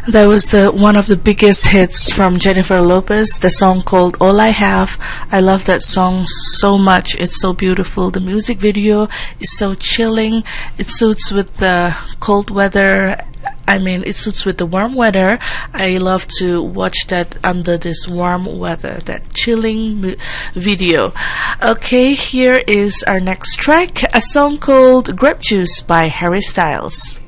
That was the one of the biggest hits from Jennifer Lopez, the song called All I Have. I love that song so much. It's so beautiful. The music video is so chilling. It suits with the cold weather. It suits with the warm weather. I love to watch that under this warm weather, that chilling video. Okay, here is our next track, a song called Grape Juice by Harry Styles.